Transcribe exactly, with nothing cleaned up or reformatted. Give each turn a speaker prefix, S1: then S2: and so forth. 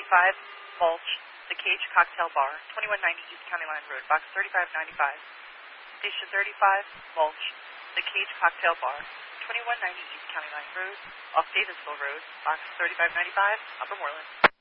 S1: thirty-five, Mulch, The Cage Cocktail Bar, twenty-one ninety East County Line Road, box thirty-five ninety-five. Station thirty-five, Mulch, The Cage Cocktail Bar, twenty-one ninety East County Line Road, off Davisville Road, box thirty-five ninety-five, Upper Moreland.